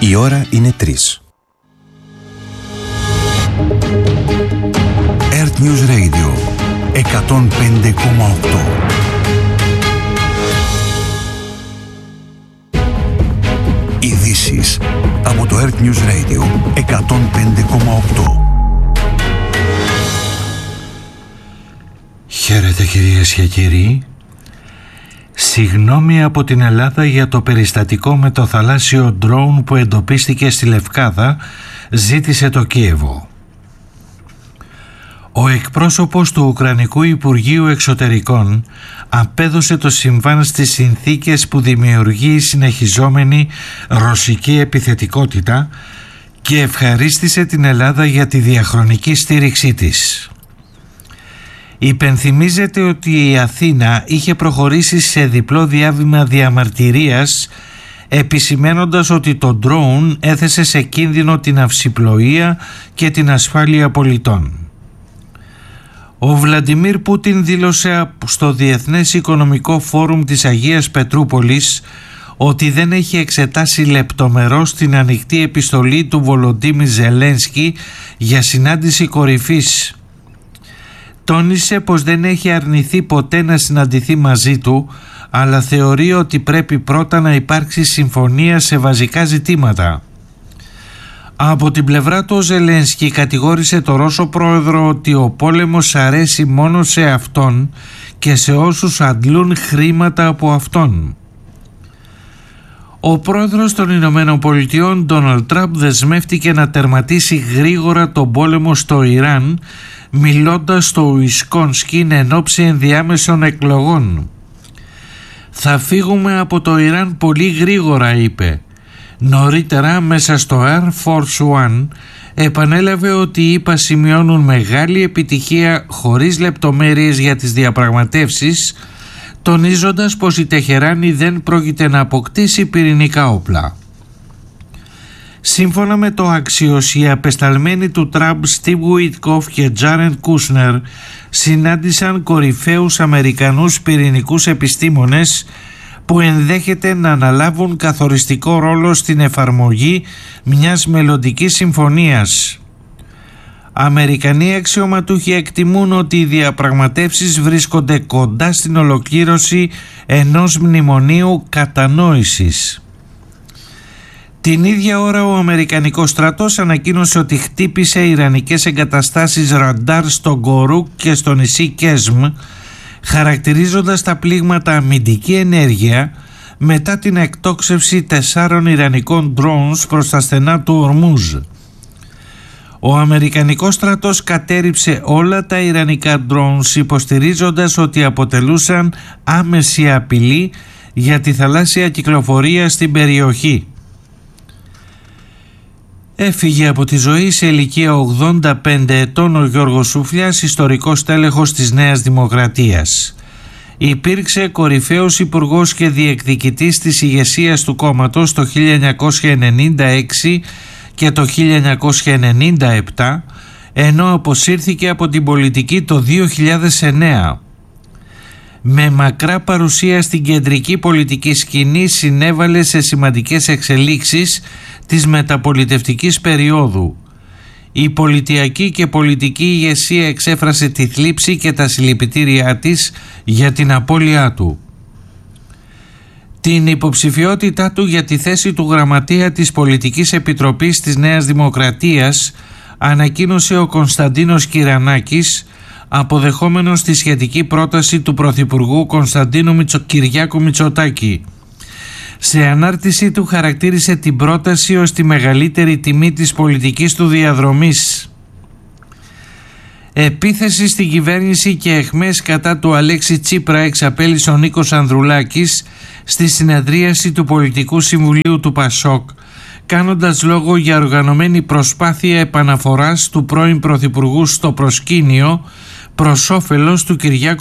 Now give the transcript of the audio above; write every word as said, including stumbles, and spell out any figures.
Η ώρα είναι τρεις. Earth News Radio εκατόν πέντε κόμμα οκτώ. Ειδήσεις από το Earth News Radio εκατόν πέντε κόμμα οκτώ. Χαίρετε κυρίες και κύριοι. Συγγνώμη από την Ελλάδα για το περιστατικό με το θαλάσσιο ντρόουν που εντοπίστηκε στη Λευκάδα, ζήτησε το Κίεβο. Ο εκπρόσωπος του Ουκρανικού Υπουργείου Εξωτερικών απέδωσε το συμβάν στις συνθήκες που δημιουργεί η συνεχιζόμενη ρωσική επιθετικότητα και ευχαρίστησε την Ελλάδα για τη διαχρονική στήριξή της. Υπενθυμίζεται ότι η Αθήνα είχε προχωρήσει σε διπλό διάβημα διαμαρτυρίας, επισημένοντας ότι το ντρόουν έθεσε σε κίνδυνο την αυσιπλοεία και την ασφάλεια πολιτών. Ο Βλαντιμίρ Πούτιν δήλωσε στο Διεθνές Οικονομικό Φόρουμ της Αγίας Πετρούπολης ότι δεν έχει εξετάσει λεπτομερώς την ανοιχτή επιστολή του Βολοντίμιρ Ζελένσκι για συνάντηση κορυφής. Τόνισε πως δεν έχει αρνηθεί ποτέ να συναντηθεί μαζί του, αλλά θεωρεί ότι πρέπει πρώτα να υπάρξει συμφωνία σε βασικά ζητήματα. Από την πλευρά του ο Ζελένσκι κατηγόρησε το Ρώσο πρόεδρο ότι ο πόλεμος αρέσει μόνο σε αυτόν και σε όσους αντλούν χρήματα από αυτόν. Ο πρόεδρος των Ηνωμένων Πολιτειών, Ντόναλντ Τραμπ, δεσμεύτηκε να τερματίσει γρήγορα τον πόλεμο στο Ιράν, μιλώντας στο Ουισκόνσκιν εν ώψη ενδιάμεσων εκλογών. «Θα φύγουμε από το Ιράν πολύ γρήγορα», είπε. Νωρίτερα, μέσα στο Air Force One, επανέλαβε ότι οι ΗΠΑ σημειώνουν μεγάλη επιτυχία χωρίς λεπτομέρειες για τις διαπραγματεύσεις, τονίζοντας πως η Τεχεράνη δεν πρόκειται να αποκτήσει πυρηνικά όπλα. Σύμφωνα με το Axios, οι απεσταλμένοι του Τραμπ, Στίβ Γουίτκοφ και Τζάρεντ Κούσνερ, συνάντησαν κορυφαίους Αμερικανούς πυρηνικούς επιστήμονες που ενδέχεται να αναλάβουν καθοριστικό ρόλο στην εφαρμογή μιας μελλοντικής συμφωνίας. Αμερικανοί αξιωματούχοι εκτιμούν ότι οι διαπραγματεύσεις βρίσκονται κοντά στην ολοκλήρωση ενός μνημονίου κατανόησης. Την ίδια ώρα ο Αμερικανικός στρατός ανακοίνωσε ότι χτύπησε ιρανικές εγκαταστάσεις ραντάρ στο Γκορούκ και στο νησί Κέσμ, χαρακτηρίζοντας τα πλήγματα αμυντική ενέργεια μετά την εκτόξευση τεσσάρων ιρανικών drones προς τα στενά του Ορμούζ. Ο Αμερικανικός στρατός κατέρριψε όλα τα ιρανικά drones, υποστηρίζοντας ότι αποτελούσαν άμεση απειλή για τη θαλάσσια κυκλοφορία στην περιοχή. Έφυγε από τη ζωή σε ηλικία ογδόντα πέντε ετών ο Γιώργος Σούφλιας, ιστορικός τέλεχος της Νέας Δημοκρατίας. Υπήρξε κορυφαίος υπουργός και διεκδικητής της ηγεσίας του κόμματος το χίλια εννιακόσια ενενήντα έξι και το χίλια εννιακόσια ενενήντα επτά, ενώ αποσύρθηκε από την πολιτική το δύο χιλιάδες εννέα. Με μακρά παρουσία στην κεντρική πολιτική σκηνή, συνέβαλε σε σημαντικές εξελίξεις της μεταπολιτευτικής περίοδου. Η πολιτιακή και πολιτική ηγεσία εξέφρασε τη θλίψη και τα συλληπιτήριά της για την απώλειά του. Την υποψηφιότητά του για τη θέση του γραμματεία της Πολιτικής Επιτροπής της Νέας Δημοκρατίας ανακοίνωσε ο Κωνσταντίνος Κυρανάκης, αποδεχόμενος τη σχετική πρόταση του Πρωθυπουργού Κωνσταντίνου Μητσο... Κυριάκου Μητσοτάκη. Σε ανάρτησή του χαρακτήρισε την πρόταση ως τη μεγαλύτερη τιμή της πολιτικής του διαδρομής. Επίθεση στην κυβέρνηση και αιχμές κατά του Αλέξη Τσίπρα εξαπέλυσε ο Νίκος Ανδρουλάκης στη συνεδρίαση του Πολιτικού Συμβουλίου του Πασόκ, κάνοντας λόγο για οργανωμένη προσπάθεια επαναφοράς του πρώην Πρωθυπουργού στο προσκήνιο προς όφελος του Κυριάκου